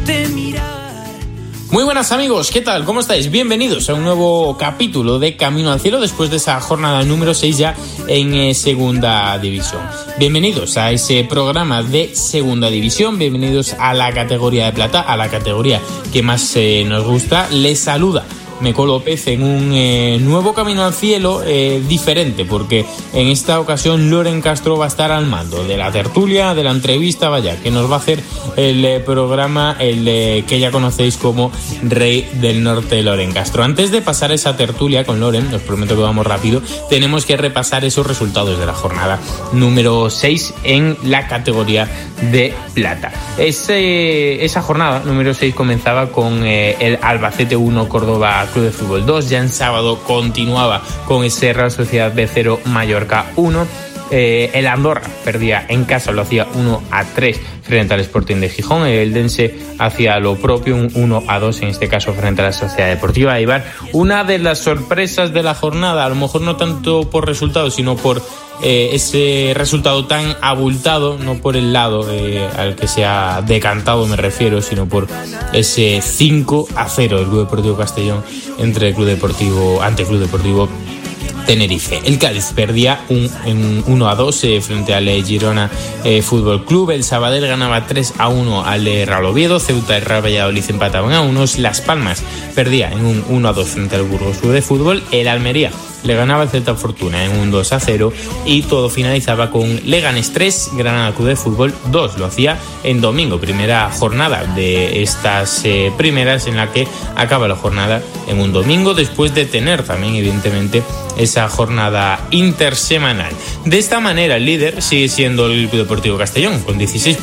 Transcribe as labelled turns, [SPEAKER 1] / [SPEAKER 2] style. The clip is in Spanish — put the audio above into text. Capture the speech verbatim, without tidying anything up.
[SPEAKER 1] verte mirar.
[SPEAKER 2] Muy buenas amigos, ¿qué tal? ¿Cómo estáis? Bienvenidos a un nuevo capítulo de Camino al Cielo después de esa jornada número seis ya en eh, Segunda División. Bienvenidos a ese programa de Segunda División, bienvenidos a la categoría de plata, a la categoría que más eh, nos gusta. Les saluda Meco López en un eh, nuevo Camino al Cielo eh, diferente, porque en esta ocasión Loren Castro va a estar al mando de la tertulia, de la entrevista, vaya, que nos va a hacer el eh, programa, el eh, que ya conocéis como Rey del Norte, Loren Castro. Antes de pasar esa tertulia con Loren, os prometo que vamos rápido, tenemos que repasar esos resultados de la jornada número seis en la categoría de plata. Ese, esa jornada número seis comenzaba con eh, el Albacete uno, Córdoba Club de Fútbol dos. Ya en sábado continuaba con ese Real Sociedad B cero, Mallorca uno. Eh, el Andorra perdía en casa, lo hacía uno a tres frente al Sporting de Gijón. El Eldense hacía lo propio, un uno a dos en este caso frente a la Sociedad Deportiva Eibar. Una de las sorpresas de la jornada, a lo mejor no tanto por resultados, sino por eh, ese resultado tan abultado, no por el lado eh, al que se ha decantado me refiero, sino por ese cinco a cero del Club Deportivo Castellón entre el Club Deportivo, ante el Club Deportivo Tenerife. El Cádiz perdía un, en uno a dos eh, frente al eh, Girona eh, Fútbol Club. El Sabadell ganaba tres a uno al eh, Real Oviedo. Ceuta y Real Valladolid empataban a unos. Las Palmas perdía en un uno a dos frente al Burgos Club de Fútbol. El Almería le ganaba el Celta Fortuna en un dos a cero y todo finalizaba con Leganés tres, Granada Club de Fútbol dos. Lo hacía en domingo, primera jornada de estas eh, primeras en la que acaba la jornada en un domingo, después de tener también evidentemente esa jornada intersemanal. De esta manera el líder sigue siendo el Club Deportivo Castellón con dieciséis